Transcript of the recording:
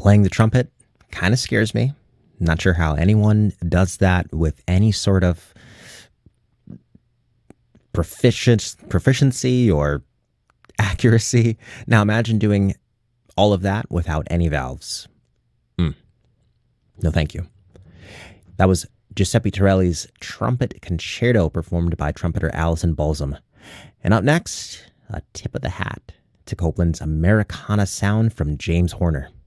Playing the trumpet kind of scares me. Not sure how anyone does that with any sort of proficiency or accuracy. Now imagine doing all of that without any valves. No, thank you. That was Giuseppe Torelli's Trumpet Concerto, performed by trumpeter Alison Balsam. And up next, a tip of the hat to Copland's Americana sound from James Horner.